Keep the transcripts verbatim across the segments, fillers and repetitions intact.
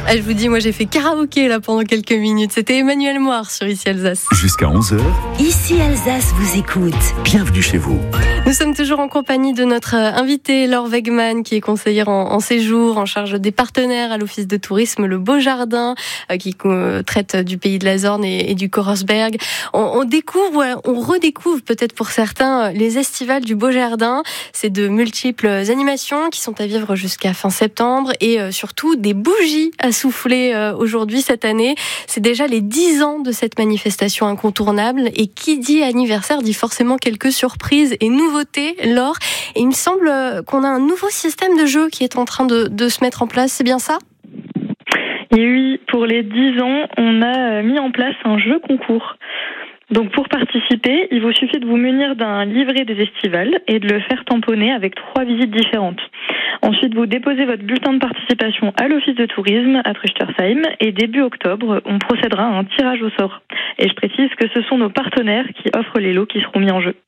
Ah, je vous dis, moi j'ai fait karaoké là pendant quelques minutes. C'était Emmanuel Moir sur Ici Alsace. Jusqu'à onze heures. Ici Alsace vous écoute. Bienvenue chez vous. Nous sommes toujours en compagnie de notre invitée Laure Wegman, qui est conseillère en, en séjour, en charge des partenaires à l'Office de tourisme Le Beau Jardin, euh, qui euh, traite du pays de la Zorn et, et du Korersberg. On, on découvre, on redécouvre peut-être pour certains les estivales du Beau Jardin. C'est de multiples animations qui sont à vivre jusqu'à fin septembre et euh, surtout des bougies à souffler euh, aujourd'hui cette année. C'est déjà les dix ans de cette manifestation incontournable et qui dit anniversaire dit forcément quelques surprises et nouveautés. Laure, et il me semble qu'on a un nouveau système de jeu qui est en train de, de se mettre en place, c'est bien ça ? Et oui, pour les dix ans, on a mis en place un jeu concours. Donc pour participer, il vous suffit de vous munir d'un livret des estivales et de le faire tamponner avec trois visites différentes. Ensuite, vous déposez votre bulletin de participation à l'Office de tourisme à Trüchtersheim et début octobre, on procédera à un tirage au sort. Et je précise que ce sont nos partenaires qui offrent les lots qui seront mis en jeu.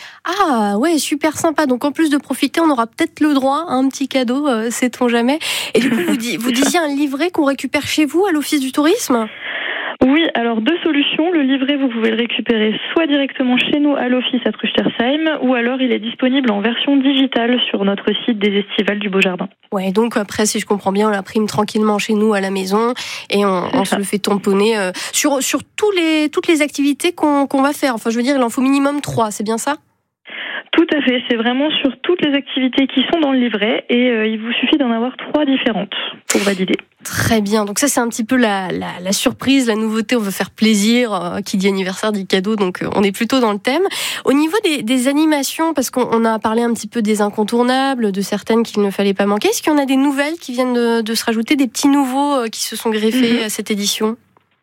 Ah ouais, super sympa. Donc en plus de profiter, on aura peut-être le droit à un petit cadeau, euh, sait-on jamais. Et du coup, vous, dis, vous disiez un livret qu'on récupère chez vous à l'Office du tourisme ? Oui, alors deux solutions. Le livret, vous pouvez le récupérer soit directement chez nous à l'Office à Trüchtersheim, ou alors il est disponible en version digitale sur notre site des Estivales du Beau Jardin. Ouais, donc après, si je comprends bien, on l'imprime tranquillement chez nous à la maison et on, on se le fait tamponner euh, sur, sur tous les, toutes les activités qu'on, qu'on va faire. Enfin, je veux dire, il en faut minimum trois, c'est bien ça ? Tout à fait, c'est vraiment sur toutes les activités qui sont dans le livret et euh, il vous suffit d'en avoir trois différentes pour valider. Très bien, donc ça c'est un petit peu la, la, la surprise, la nouveauté, on veut faire plaisir, euh, qui dit anniversaire dit cadeau, donc euh, on est plutôt dans le thème. Au niveau des, des animations, parce qu'on on a parlé un petit peu des incontournables, de certaines qu'il ne fallait pas manquer, est-ce qu'il y en a des nouvelles qui viennent de, de se rajouter, des petits nouveaux euh, qui se sont greffés mmh. à cette édition ?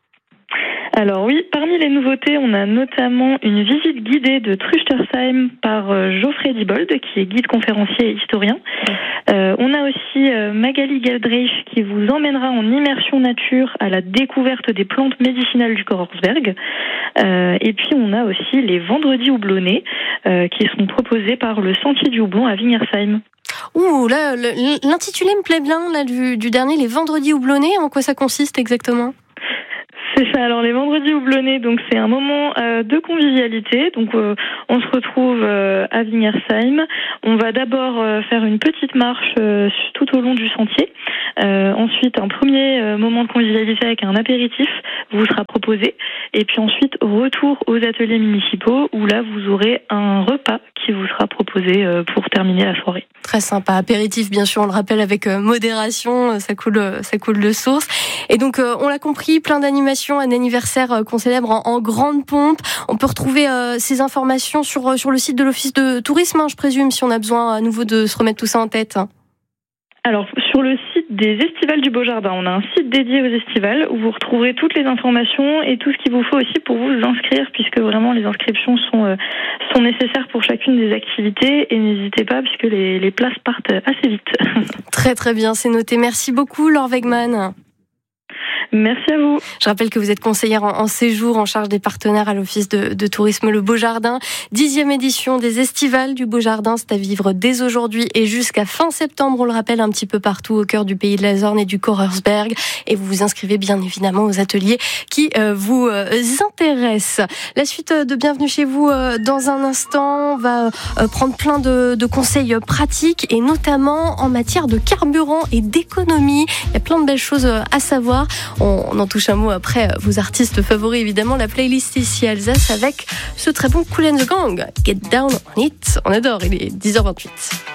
Alors oui, parmi les nouveautés, on a notamment une visite guidée de Trüchtersheim par Geoffrey Diebold, qui est guide conférencier et historien. Euh, on a aussi euh, Magali Geldreich qui vous emmènera en immersion nature à la découverte des plantes médicinales du Korersberg. Euh, et puis on a aussi les vendredis houblonnés euh, qui sont proposés par le Sentier du Houblon à Wingersheim. Ouh, là, l'intitulé me plaît bien, là, du, du dernier, les vendredis houblonnés. En quoi ça consiste exactement ? C'est ça. Alors les vendredis houblonnés, donc c'est un moment euh, de convivialité. Donc euh, on se retrouve euh, à Wingersheim. On va d'abord euh, faire une petite marche euh, tout au long du sentier. Euh, ensuite, un premier euh, moment de convivialité avec un apéritif vous sera proposé. Et puis ensuite, retour aux ateliers municipaux où là vous aurez un repas qui vous sera proposé euh, pour terminer la soirée. Très sympa. Apéritif, bien sûr, on le rappelle avec euh, modération. Ça coule, ça coule de source. Et donc, euh, on l'a compris, plein d'animations, un anniversaire euh, qu'on célèbre en, en grande pompe. On peut retrouver euh, ces informations sur, euh, sur le site de l'Office de tourisme, hein, je présume, si on a besoin à nouveau de se remettre tout ça en tête. Alors, sur le site des Estivales du Beau Jardin, on a un site dédié aux estivales où vous retrouverez toutes les informations et tout ce qu'il vous faut aussi pour vous inscrire, puisque vraiment les inscriptions sont, euh, sont nécessaires pour chacune des activités et n'hésitez pas puisque les, les places partent assez vite. Très très bien, c'est noté. Merci beaucoup Laure Wegman. Merci à vous. Je rappelle que vous êtes conseillère en, en séjour en charge des partenaires à l'Office de, de tourisme Le Beau Jardin. Dixième édition des Estivales du Beau Jardin, c'est à vivre dès aujourd'hui et jusqu'à fin septembre, on le rappelle, un petit peu partout au cœur du pays de la Zorn et du Korersberg. Et vous vous inscrivez bien évidemment aux ateliers qui euh, vous euh, intéressent. La suite de Bienvenue chez vous euh, dans un instant, on va euh, prendre plein de, de conseils pratiques et notamment en matière de carburant et d'économie. Il y a plein de belles choses à savoir. On en touche un mot après vos artistes favoris, évidemment, la playlist ici Alsace avec ce très bon Kool and the Gang. Get Down on It. On adore, il est dix heures vingt-huit.